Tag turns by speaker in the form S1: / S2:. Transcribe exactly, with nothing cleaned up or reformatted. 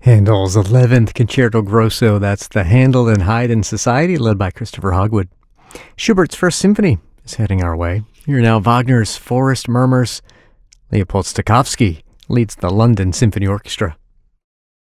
S1: Handel's eleventh Concerto Grosso, that's the Handel and Haydn Society, led by Christopher Hogwood. Schubert's First Symphony is heading our way. Here now, Wagner's Forest Murmurs. Leopold Stokowski leads the London Symphony Orchestra.